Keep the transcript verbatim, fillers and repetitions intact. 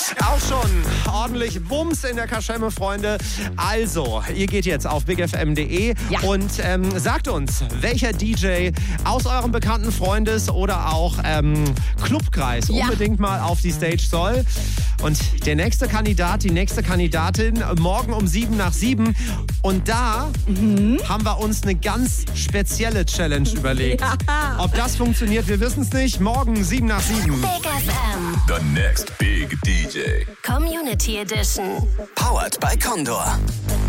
Auch schon ordentlich Bums in der Kaschemme, Freunde. Also, ihr geht jetzt auf big f m punkt d e Ja. und ähm, sagt uns, welcher D J aus eurem bekannten Freundes- oder auch ähm, Clubkreis Ja. unbedingt mal auf die Stage soll. Und der nächste Kandidat, die nächste Kandidatin, morgen um sieben nach sieben. Und da Mhm. haben wir uns eine ganz spezielle Challenge überlegt. Ja. Ob das funktioniert, wir wissen es nicht. Morgen sieben nach sieben. Big F M. The next big D J. Community Edition. Powered by Condor.